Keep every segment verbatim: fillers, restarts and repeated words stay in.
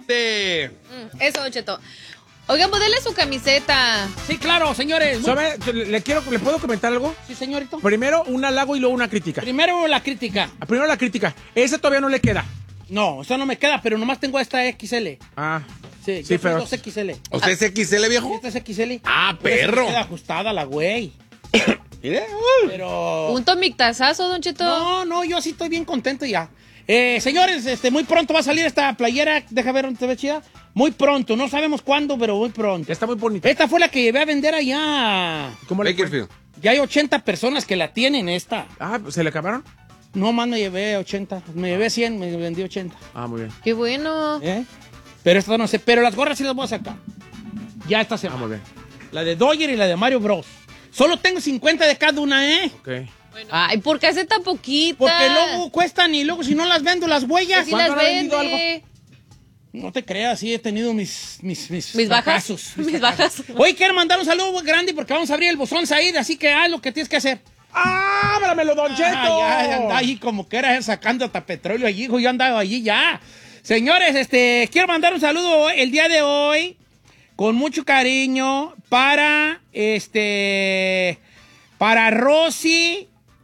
siete. Mm, eso, Don Cheto. Oigan, modele su camiseta. Sí, claro, señores. ¿Sabe? ¿Le, quiero, ¿Le puedo comentar algo? Sí, señorito. Primero un halago y luego una crítica. Primero la crítica. Primero la crítica. Ese todavía no le queda. No, eso no me queda, pero nomás tengo esta X L. Ah. Sí, sí, pero... dos X L. ¿O sea, es X L, viejo? Esta es X L. Ah, perro. Queda ajustada la güey. Mire. Pero... Un tomictazazo, Don Cheto. No, no, yo sí estoy bien contento ya. Eh, señores, este, muy pronto va a salir esta playera. Deja ver dónde se ve chida. Muy pronto, no sabemos cuándo, pero muy pronto. Está muy bonita. Esta fue la que llevé a vender allá. ¿Cómo le Bakersfield. Ya hay ochenta personas que la tienen esta. Ah, ¿se le acabaron? No más me llevé ochenta. Me llevé cien, me vendí ochenta. Ah, muy bien. Qué bueno. ¿Eh? Pero esta no sé. Pero las gorras sí las voy a sacar. Ya esta semana. Ah, muy bien. La de Dodger y la de Mario Bros. Solo tengo cincuenta de cada una, ¿eh? Ok. Bueno. Ay, ¿por qué hace tan poquita? Porque luego cuestan y luego si no las vendo las huellas. Si las ¿Cuándo no ha vendido vende. No te creas, sí he tenido mis mis mis, Mis bajas. fracasos, Mis bajas. Hoy quiero mandar un saludo muy grande porque vamos a abrir el buzón Said, así que haz lo que tienes que hacer. ¡Ábramelo, Don Cheto! Ah, ya anda ahí como que era sacando hasta petróleo allí, hijo, yo andaba allí ya. Señores, este, quiero mandar un saludo el día de hoy con mucho cariño para este para Rosy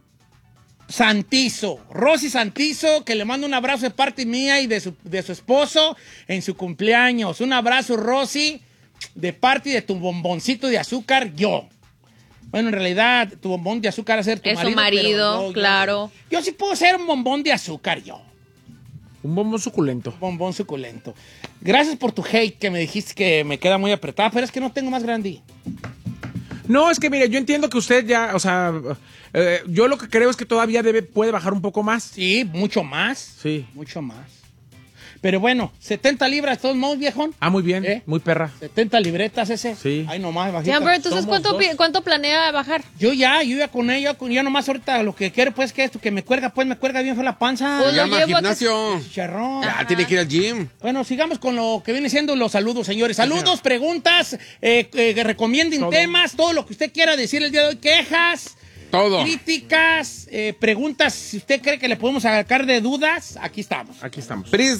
Santizo, Rosy Santizo, que le mando un abrazo de parte mía y de su, de su esposo en su cumpleaños. Un abrazo, Rosy, de parte de tu bomboncito de azúcar, yo. Bueno, en realidad, tu bombón de azúcar es ser tu Es marido. su marido, pero yo, claro. Yo, yo sí puedo ser un bombón de azúcar, yo. Un bombón suculento. Un bombón suculento. Gracias por tu hate, que me dijiste que me queda muy apretada, pero es que no tengo más grande. No, es que mire, yo entiendo que usted ya, o sea, eh, yo lo que creo es que todavía debe, puede bajar un poco más. Sí, mucho más. Sí. Mucho más. Pero bueno, setenta libras, todos modos, viejón. Ah, muy bien, ¿Eh? muy perra. setenta libretas ese. Sí. Ay, nomás, Sí, bajita. hombre, entonces, Somos ¿cuánto, dos. pi- ¿cuánto planea bajar? Yo ya, yo ya con ella, con, ya nomás ahorita lo que quiero, pues, que esto, que me cuelga, pues, me cuelga bien fue la panza. Pues Se lo llama llevo a que- gimnasio. Chicharrón. Ya, tiene que ir al gym. Bueno, sigamos con lo que viene siendo los saludos, señores. Saludos, preguntas, eh, eh, que recomienden Todo. temas, todo lo que usted quiera decir el día de hoy, quejas, Todo. críticas, eh, preguntas, si usted cree que le podemos sacar de dudas, aquí estamos. Aquí estamos. Pris,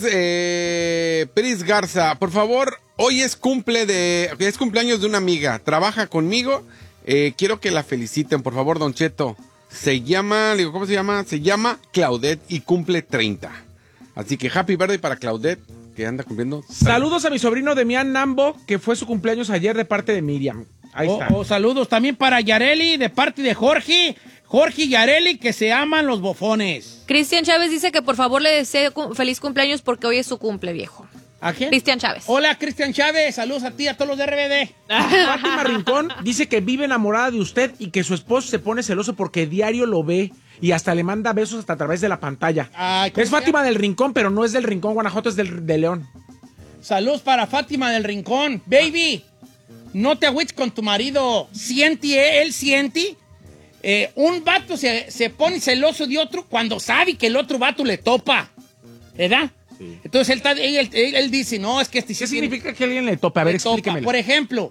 eh, Pris Garza, por favor, hoy es cumple de, es cumpleaños de una amiga, trabaja conmigo, eh, quiero que la feliciten, por favor, Don Cheto. Se llama, le digo, ¿cómo se llama? Se llama Claudette y cumple treinta. Así que happy birthday para Claudette, que anda cumpliendo. Saludos a mi sobrino Demián Nambo, que fue su cumpleaños ayer de parte de Miriam. Ahí Oh, está. oh, saludos también para Yareli, de parte de Jorge, Jorge y Yareli, que se aman los bofones. Cristian Chávez dice que por favor le desee cu- feliz cumpleaños porque hoy es su cumple, viejo. ¿A quién? Cristian Chávez. Hola, Cristian Chávez, saludos a ti y a todos los de R B D. Fátima Rincón dice que vive enamorada de usted y que su esposo se pone celoso porque diario lo ve y hasta le manda besos hasta a través de la pantalla. Ay, ¿cómo es se Fátima llama? del Rincón, pero no es del Rincón, Guanajuato, es del de León. Saludos para Fátima del Rincón. Baby, no te agüites con tu marido. Siente, eh, él siente. Eh, un vato se, se pone celoso de otro cuando sabe que el otro vato le topa. ¿Verdad? Sí. Entonces él, está- él, él- él dice, no, es que este sí ¿Qué tiene- significa que alguien le tope? A ver, le topa. explíquemelo. Por ejemplo,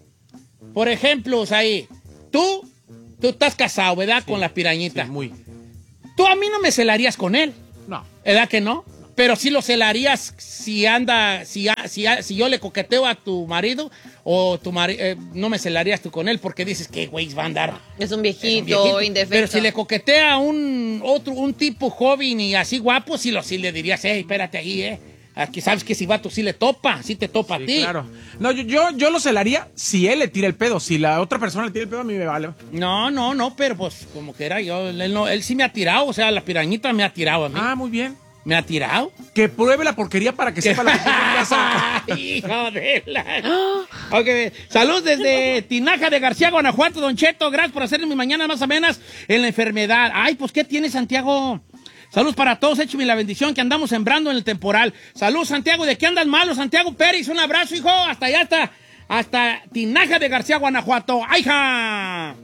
por ejemplo, ahí, tú, tú estás casado, ¿verdad? Con la pirañita. Sí, muy. Tú a mí no me celarías con él. No. ¿Verdad que no? Pero sí lo celarías si anda, si, a- si, a- si yo le coqueteo a tu marido o tu marido, no me celarías tú con él porque dices que güey va a andar. Es un Es viejito, un viejito. indefenso. Pero si le coquetea a un otro, un tipo joven y así guapo, sí, lo, sí le dirías, hey, espérate ahí, eh. Aquí sabes que si vato sí le topa, sí te topa Sí, a ti. claro. No, yo, yo, yo lo celaría si él le tira el pedo. Si la otra persona le tira el pedo, a mí me vale. No, no, no, pero pues como que era yo, él, no, él sí me ha tirado, o sea, la pirañita me ha tirado a mí. Ah, muy bien. ¿Me ha tirado? Que pruebe la porquería para que sepa lo que tiene en casa. Hijo de la... Ok, salud desde Tinaja de García, Guanajuato, Don Cheto. Gracias por hacer mi mañana más o menos en la enfermedad. Ay, pues, ¿qué tiene, Santiago? Saludos para todos, échame la bendición que andamos sembrando en el temporal. Salud, Santiago, ¿de qué andas malo? Santiago Pérez, un abrazo, hijo. Hasta allá, hasta, hasta Tinaja de García, Guanajuato. ¡Ayja!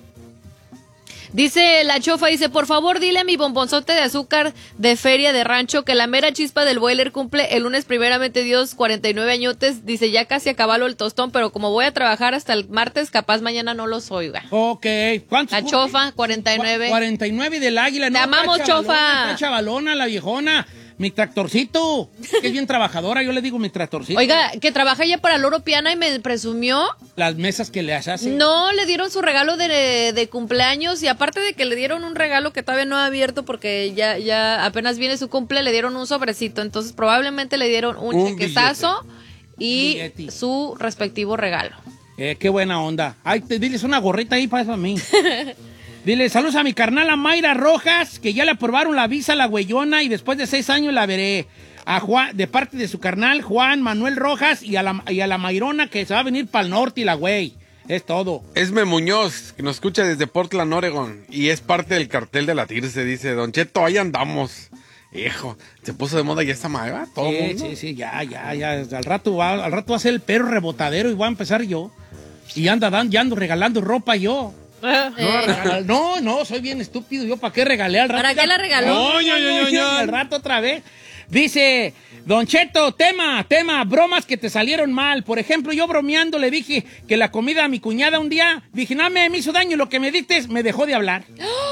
Dice la chofa, dice, por favor dile a mi bombonzote de azúcar de feria de rancho que la mera chispa del boiler cumple el lunes primeramente Dios cuarenta y nueve añotes. Dice, ya casi acabalo el tostón, pero como voy a trabajar hasta el martes, capaz mañana no los oiga. Ok. ¿Cuántos? La chofa, cuarenta y nueve. cuarenta y nueve del águila. Te No, amamos, está chavalona, chofa. está chavalona, la viejona. Mi tractorcito, que es bien trabajadora, yo le digo mi tractorcito. Oiga, que trabaja ya para Loro Piana y me presumió. Las mesas que le hace. No, le dieron su regalo de, de cumpleaños y aparte de que le dieron un regalo que todavía no ha abierto porque ya, ya apenas viene su cumple, le dieron un sobrecito. Entonces probablemente le dieron un, un chequezazo y Billete. Su respectivo regalo. Eh, qué buena onda. Ay, te, diles una gorrita ahí para eso a mí. Dile, saludos a mi carnal a Mayra Rojas, que ya le aprobaron la visa a la güeyona y después de seis años la veré. A Juan, de parte de su carnal Juan Manuel Rojas y a la, y a la Mayrona que se va a venir para el norte y la güey. Es todo. Esme Muñoz, que nos escucha desde Portland, Oregon, y es parte del cartel de la Tirse, dice, Don Cheto, ahí andamos. Hijo, se puso de moda ya esta madre, todo sí, mundo. Sí, sí, ya, ya, ya. Al rato va, al rato va a ser el perro rebotadero y voy a empezar yo. Y anda dando, ya ando regalando ropa yo. Eh. No, no, soy bien estúpido. ¿Yo para qué regalé al rato? ¿Para qué la regaló? No, no, no, no, no, al rato otra vez. Dice, Don Cheto, tema, tema, bromas que te salieron mal. Por ejemplo, yo bromeando le dije que la comida a mi cuñada un día, dije, no, me, me hizo daño, lo que me diste me dejó de hablar.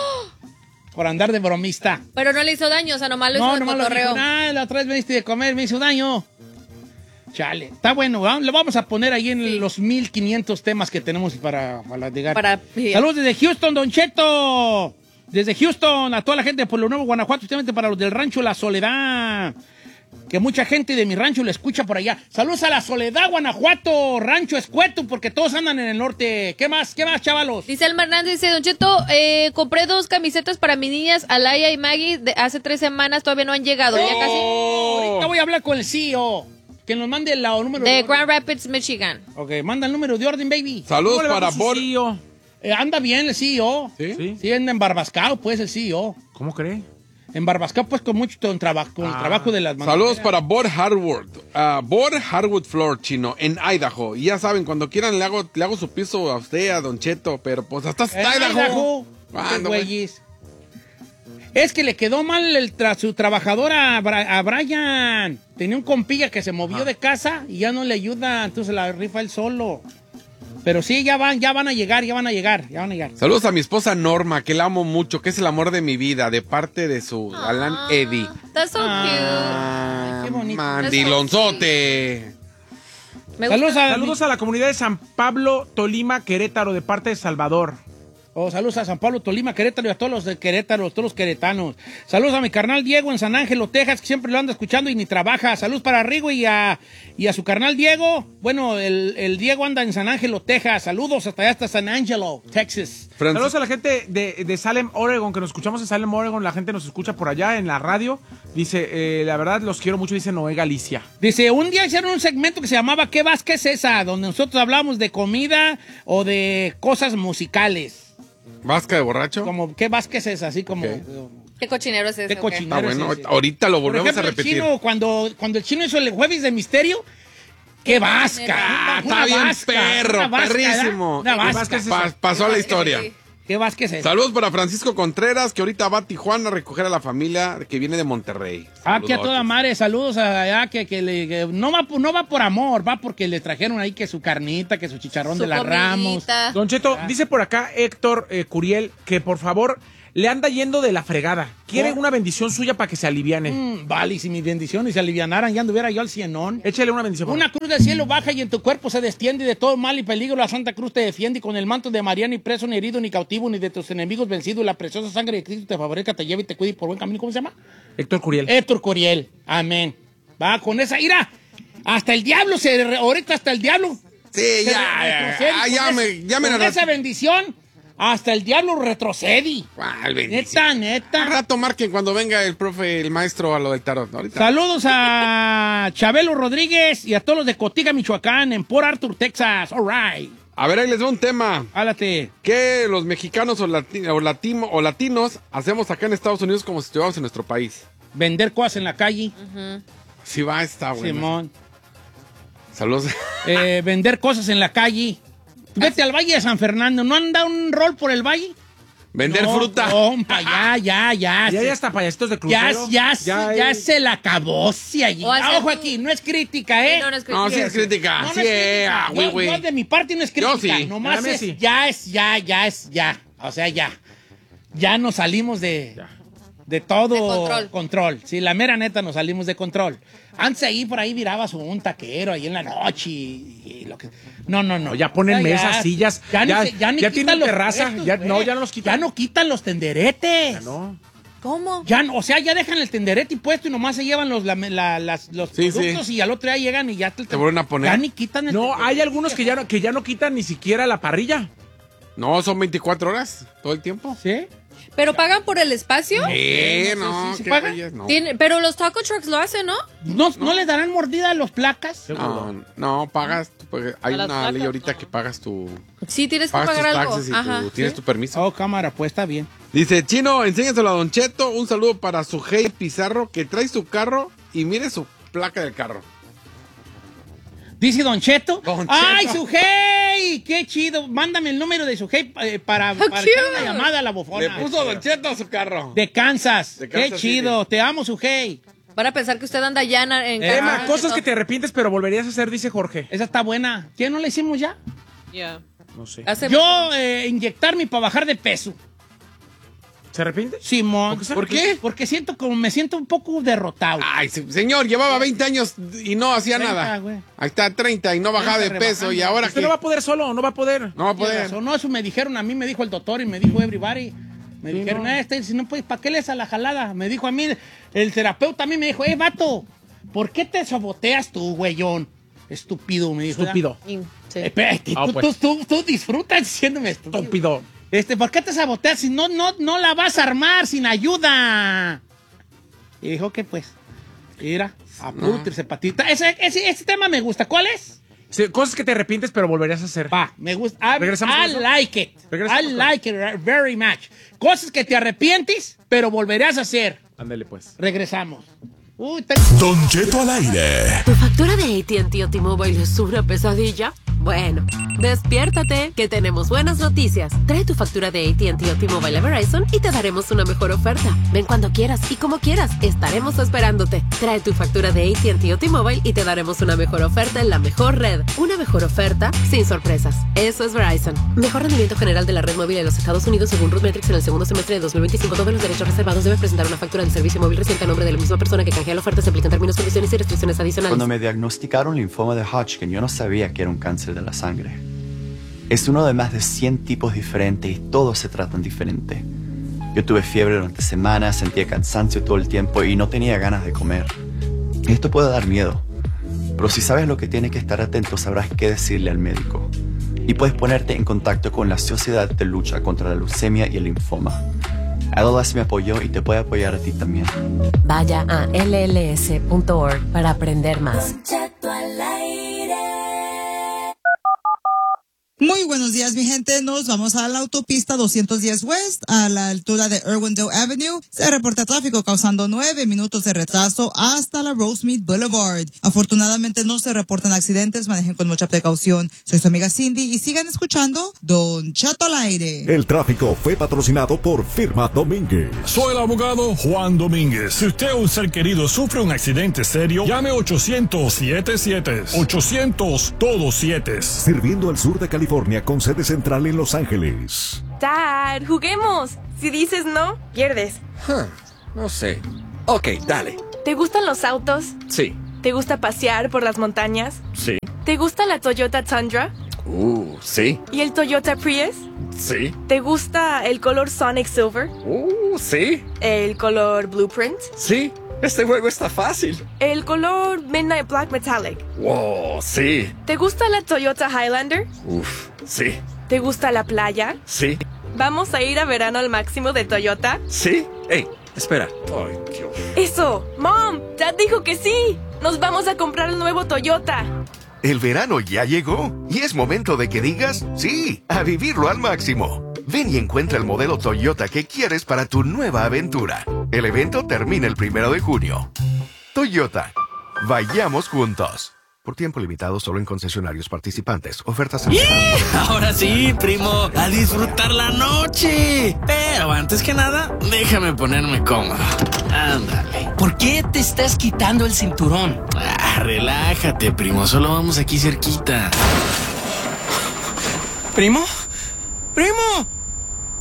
Por andar de bromista. Pero no le hizo daño, o sea, nomás lo no, hizo de nomás cotorreo. Lo dijo, ah, la otra vez me diste de comer, me hizo daño. Chale, está bueno, ¿verdad? Le vamos a poner ahí en sí. Los mil quinientos temas que tenemos para, para llegar. Para... Saludos desde Houston, Don Cheto. Desde Houston, a toda la gente de Pueblo Nuevo, Guanajuato, especialmente para los del rancho La Soledad. Que mucha gente de mi rancho lo escucha por allá. Saludos a La Soledad, Guanajuato, Rancho Escueto, porque todos andan en el norte. ¿Qué más? ¿Qué más, chavalos? Dice Alma Hernández, dice, Don Cheto, eh, compré dos camisetas para mis niñas, Alaya y Maggie, de hace tres semanas, todavía no han llegado. Oh, ya casi. Ahorita voy a hablar con el C E O. Que nos mande el número de, de Grand Rapids, Michigan. Ok, manda el número de orden, baby. Saludos para Bor. C E O? Eh, anda bien el C E O. ¿Sí? Sí, sí anda en Barbascao, pues, el C E O. ¿Cómo cree? En Barbascao, pues, con mucho con trabajo, con ah. el trabajo de las manos. Saludos para Bor Harwood. Uh, Bor Harwood Floor, chino, en Idaho. Y ya saben, cuando quieran le hago, le hago su piso a usted, a Don Cheto, pero pues hasta hasta Idaho. Idaho. Ah, no, güeyes. Es que le quedó mal el tra su trabajadora a, Bra a Brian. Tenía un compilla que se movió ah. de casa y ya no le ayuda, entonces la rifa él solo. Pero sí, ya van, ya van a llegar, ya van a llegar, ya van a llegar. Saludos a mi esposa Norma, que la amo mucho, que es el amor de mi vida, de parte de su ah, galán Eddie. That's so ah, cute. Qué bonito. Mandilonzote. Saludos a, Saludos a la comunidad de San Pablo, Tolima, Querétaro, de parte de Salvador. Oh, saludos a San Pablo, Tolima, Querétaro y a todos los de Querétaro, a todos los queretanos. Saludos a mi carnal Diego en San Ángelo, Texas, que siempre lo anda escuchando y ni trabaja. Saludos para Rigo y a, y a su carnal Diego. Bueno, el, el Diego anda en San Ángelo, Texas. Saludos hasta allá, hasta San Angelo, Texas. Francis. Saludos a la gente de, de Salem, Oregon, que nos escuchamos en Salem, Oregon. La gente nos escucha por allá en la radio. Dice, eh, la verdad, los quiero mucho, dice Noé Galicia. Dice, un día hicieron un segmento que se llamaba ¿Qué Vasca es esa? Donde nosotros hablamos de comida o de cosas musicales. ¿Vasca de borracho? Como, ¿qué vasca es esa? Así como... Okay. ¿Qué cochinero es ese? ¿Qué cochinero ah, bueno, es ese? Ahorita lo volvemos ejemplo, a repetir. El chino, cuando, cuando el chino hizo el Jueves de Misterio, ¡qué vasca! Ah, Una está bien vasca, perro, una vasca, perrísimo. Una vasca. vasca es Pa pasó a la historia. ¿Qué vasca es esa? Saludos para Francisco Contreras, que ahorita va a Tijuana a recoger a la familia que viene de Monterrey. Ah, que a toda madre, saludos allá, que, que, le, que no, va, no va por amor, va porque le trajeron ahí que su carnita, que su chicharrón su de la Ramos. Don Cheto, ah. dice por acá Héctor eh, Curiel que por favor le anda yendo de la fregada. Quiere ¿Oh? una bendición suya para que se aliviane. Mm, vale, y si mis bendiciones se alivianaran, ya anduviera yo al cienón. Échale una bendición. Una cruz del cielo baja y en tu cuerpo se destiende de todo mal y peligro. La Santa Cruz te defiende y con el manto de María ni preso, ni herido, ni cautivo, ni de tus enemigos vencido. La preciosa sangre de Cristo te favorezca, te lleve y te cuide por buen camino. ¿Cómo se llama? Héctor Curiel. Héctor Curiel. Amén. Va con esa ira. Hasta el diablo se... Ahorita hasta el diablo. Sí, ya, ya, ya, me, ya me con esa bendición, hasta el diablo retrocede. ¿Cuál bendición? Neta, neta. Un rato marquen cuando venga el profe, el maestro a lo del tarot. Ahorita. Saludos a Chabelo Rodríguez y a todos los de Cotiga, Michoacán, en Port Arthur, Texas. All right. A ver, ahí les va un tema. Háblate. ¿Qué los mexicanos o, lati o, latino o latinos hacemos acá en Estados Unidos como si estuviéramos en nuestro país? Vender cosas en la calle. Uh-huh. Sí va, está bueno. Simón. Saludos. Eh, vender cosas en la calle. Vete al Valle de San Fernando. ¿No han dado un rol por el valle? Vender no, fruta. Compa, ya, ya, ya. Ya, ya está payasitos de crucero. Ya, ya, ya, ya es... se la acabó, sí, allí. Ah, ojo aquí, no es crítica, ¿eh? Sí, no, no es crítica. No, sí es crítica. No, sí, no es crítica. ah, yo, güey, yo de mi parte no es crítica. Yo sí. Nomás es, sí. ya es, ya, ya es, ya. O sea, ya. Ya nos salimos de... Ya. De todo De control. control. Sí, la mera neta nos salimos de control. Antes ahí por ahí virabas un taquero ahí en la noche y, y lo que... No, no, no. No, ya ponen mesas, sillas, Ya, ya- ni, se- ya, ni ya quitan tienen los terraza, puestos, ya- güey. no, ya no los quitan. Ya no quitan los tenderetes. Ya no. ¿Cómo? Ya no, o sea, ya dejan el tenderete puesto y nomás se llevan los, la- la- las- los Sí, productos sí. y al otro día llegan y ya te, Te vuelven a poner. Ya ni quitan el No, tenderete. hay algunos que ya no, que ya no quitan ni siquiera la parrilla. No, son veinticuatro horas todo el tiempo. ¿Sí? ¿Pero pagan por el espacio? Eh, no sé no, si se ¿qué paga. rayas? No. Tiene- pero los taco trucks lo hacen, ¿no? ¿No, ¿No les darán mordida a los placas? No, no, pagas. tu- pues, hay A las una ley placas, ahorita no. que pagas tu. Sí, tienes que Pagas tus pagar algo. taxes y Ajá. tu- tienes tu permiso. Oh, cámara, pues está bien. Dice, Chino, enséñaselo a Don Cheto. Un saludo para su Hey Pizarro que trae su carro y mire su placa del carro. Dice Don Cheto. Don ¡Ay, Cheto. su hey! ¡Qué chido! Mándame el número de su hey eh, para, para cute. echar una llamada a la bofona. Le puso Don Cheto a su carro. De Kansas. De ¡Qué Kansas chido! Te amo, su hey. Van a pensar que usted anda allá en, en Eh, Emma, Kansas y cosas todo. que te arrepientes, pero volverías a hacer, dice Jorge. Esa está buena. ¿Quién no la hicimos ya? Yeah. No sé. Hace- Yo, eh, inyectarme para bajar de peso. ¿Se arrepiente? Simón. ¿Por qué se ¿Por qué? Porque siento como me siento un poco derrotado. Ay, se- señor, llevaba veinte años y no hacía treinta, nada. güey. Ahí está, treinta y no bajaba de treinta peso. Y rebajando. ahora Usted que no va a poder solo, no va a poder. no va a Tienes poder. razón. No, eso me dijeron a mí, me dijo el doctor y me dijo everybody. Me Sí, dijeron, no. eh, este, si no puedes, ¿para qué le das a la jalada? Me dijo a mí, el terapeuta a mí me dijo, eh, vato, ¿por qué te saboteas tú, güeyón? Estúpido, me dijo. Estúpido. Sí. Eh, espérate, Ah, tú, pues. tú, tú, tú disfrutas diciéndome estúpido. Estúpido. Este, ¿por qué te saboteas si no, no, no la vas a armar sin ayuda? Y dijo que pues, mira, a puro tricepatita. Ese, ese, ese tema me gusta. ¿Cuál es? Sí, cosas que te arrepientes, pero volverías a hacer. Va, me gusta. I, ¿Regresamos I con eso? like it. ¿Regresamos I con like it very much. Cosas que te arrepientes, pero volverás a hacer. Ándale, pues. Regresamos. Uy, te... Don Cheto al aire. ¿Tu factura de A T and T o T-Mobile es una pesadilla? Bueno, despiértate, que tenemos buenas noticias. Trae tu factura de A T and T o T-Mobile a Verizon y te daremos una mejor oferta. Ven cuando quieras y como quieras, estaremos esperándote. Trae tu factura de A T and T o T-Mobile y te daremos una mejor oferta en la mejor red. Una mejor oferta sin sorpresas. Eso es Verizon. Mejor rendimiento general de la red móvil de los Estados Unidos según RootMetrics en el segundo semestre de dos mil veinticinco. Todos los derechos reservados deben presentar una factura del servicio móvil reciente a nombre de la misma persona que canjea la oferta. Se aplican términos, condiciones y restricciones adicionales. Cuando me diagnosticaron linfoma de Hodgkin, yo no sabía que era un cáncer de la sangre. Es uno de más de cien tipos diferentes y todos se tratan diferente. Yo tuve fiebre durante semanas, sentía cansancio todo el tiempo y no tenía ganas de comer. Esto puede dar miedo, pero si sabes lo que tienes que estar atento, sabrás qué decirle al médico. Y puedes ponerte en contacto con la Sociedad de Lucha contra la Leucemia y el Linfoma. L L S me apoyó y te puede apoyar a ti también. Vaya a L L S punto org para aprender más. Muy buenos días, mi gente. Nos vamos a la autopista doscientos diez West, a la altura de Irwindale Avenue. Se reporta tráfico causando nueve minutos de retraso hasta la Rosemead Boulevard. Afortunadamente no se reportan accidentes, manejen con mucha precaución. Soy su amiga Cindy y sigan escuchando Don Cheto al aire. El tráfico fue patrocinado por Firma Domínguez. Soy el abogado Juan Domínguez. Si usted o un ser querido sufre un accidente serio, llame ochocientos siete siete. ochocientos todos siete. Sirviendo al sur de California con sede central en Los Ángeles. Dad, juguemos. Si dices no, pierdes. Huh, no sé. Ok, dale. ¿Te gustan los autos? Sí, ¿Te gusta pasear por las montañas? sí. ¿Te gusta la Toyota Tundra? Uh, sí, ¿Y el Toyota Prius? sí. ¿Te gusta el color Sonic Silver? Uh, sí, ¿El color Blueprint? sí. Este juego está fácil. ¿El color Midnight Black Metallic? Wow, sí. ¿Te gusta la Toyota Highlander? Uf, sí, ¿Te gusta la playa? sí, ¿Vamos a ir a verano al máximo de Toyota? sí. Ey, espera. Ay, Dios. ¡Eso! ¡Mom! ¡Dad dijo que sí! ¡Nos vamos a comprar el nuevo Toyota! El verano ya llegó y es momento de que digas sí, a vivirlo al máximo. Ven y encuentra el modelo Toyota que quieres para tu nueva aventura. El evento termina el primero de junio. Toyota, vayamos juntos. Por tiempo limitado solo en concesionarios participantes. Ofertas en... Ahora sí, primo, a disfrutar la noche. Pero antes que nada, déjame ponerme cómodo. Ándale. ¿Por qué te estás quitando el cinturón? Ah, relájate, primo, solo vamos aquí cerquita. ¿Primo? ¡Primo!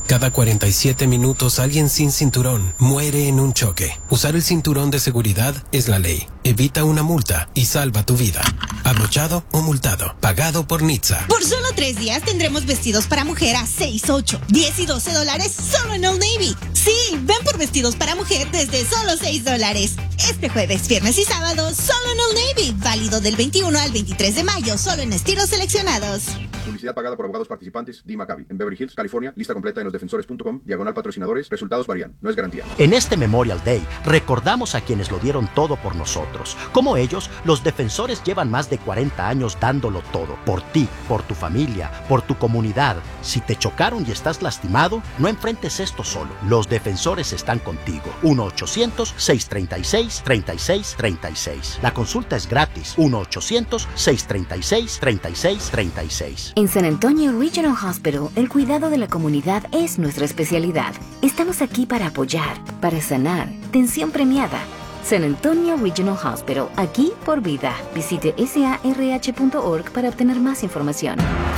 Cada cuarenta y siete minutos alguien sin cinturón muere en un choque. Usar el cinturón de seguridad es la ley. Evita una multa y salva tu vida. Abrochado o multado. Pagado por N H T S A. Por solo tres días tendremos vestidos para mujer a seis, ocho, diez y doce dólares solo en Old Navy. Sí, ven por vestidos para mujer desde solo seis dólares. Este jueves, viernes y sábado solo en Old Navy. Válido del veintiuno al veintitrés de mayo solo en estilos seleccionados. Publicidad pagada por abogados participantes. D. Maccabi. En Beverly Hills, California. Lista completa en los defensores punto com. Diagonal patrocinadores. Resultados varían. No es garantía. En este Memorial Day, recordamos a quienes lo dieron todo por nosotros. Como ellos, los defensores llevan más de cuarenta años dándolo todo. Por ti, por tu familia, por tu comunidad. Si te chocaron y estás lastimado, no enfrentes esto solo. Los defensores están contigo. uno ochocientos, seiscientos treinta y seis, treinta y seis treinta y seis. La consulta es gratis. uno ochocientos, seiscientos treinta y seis, treinta y seis treinta y seis. En San Antonio Regional Hospital, el cuidado de la comunidad es nuestra especialidad. Estamos aquí para apoyar, para sanar. Tensión premiada. San Antonio Regional Hospital, aquí por vida. Visite S A R H punto org para obtener más información.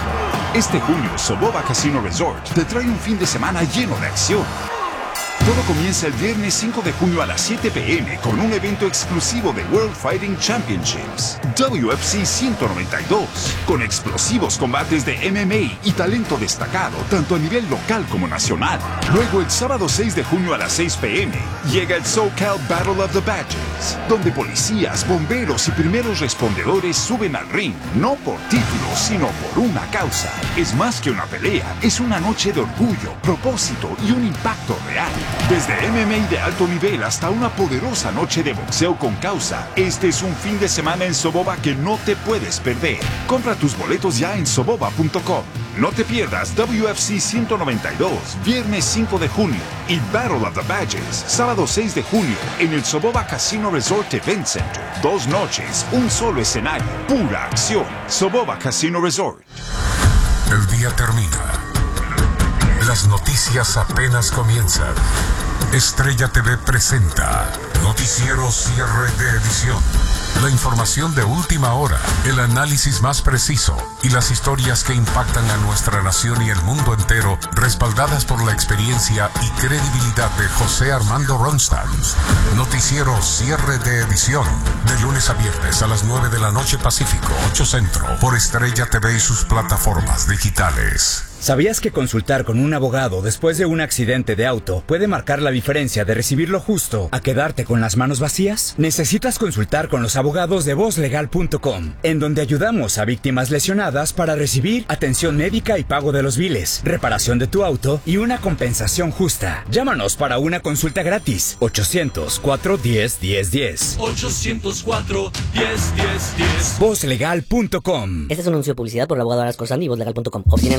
Este junio, Soboba Casino Resort te trae un fin de semana lleno de acción. Todo comienza el viernes cinco de junio a las siete p m con un evento exclusivo de World Fighting Championships, W F C ciento noventa y dos, con explosivos combates de M M A y talento destacado, tanto a nivel local como nacional. Luego, el sábado seis de junio a las seis p m, llega el SoCal Battle of the Badges, donde policías, bomberos y primeros respondedores suben al ring, no por títulos, sino por una causa. Es más que una pelea, es una noche de orgullo, propósito y un impacto real. Desde M M A de alto nivel hasta una poderosa noche de boxeo con causa, este es un fin de semana en Soboba que no te puedes perder. Compra tus boletos ya en soboba punto com. No te pierdas W F C ciento noventa y dos, viernes cinco de junio, y Battle of the Badges, sábado seis de junio, en el Soboba Casino Resort Event Center. Dos noches, un solo escenario, pura acción. Soboba Casino Resort. El día termina. Las noticias apenas comienzan. Estrella T V presenta Noticiero Cierre de Edición. La información de última hora, el análisis más preciso y las historias que impactan a nuestra nación y el mundo entero, respaldadas por la experiencia y credibilidad de José Armando Ronstadt. Noticiero Cierre de Edición, de lunes a viernes a las nueve de la noche Pacífico, ocho Centro, por Estrella T V y sus plataformas digitales. ¿Sabías que consultar con un abogado después de un accidente de auto puede marcar la diferencia de recibir lo justo a quedarte con las manos vacías? Necesitas consultar con los abogados de voz legal punto com, en donde ayudamos a víctimas lesionadas para recibir atención médica y pago de los biles, reparación de tu auto y una compensación justa. Llámanos para una consulta gratis. ochocientos, cuatro diez, diez diez. ochocientos cuatro, diez diez diez. voz legal punto com. Este es un anuncio de publicidad por el abogado Aras Corsani y voz legal punto com. Obtienen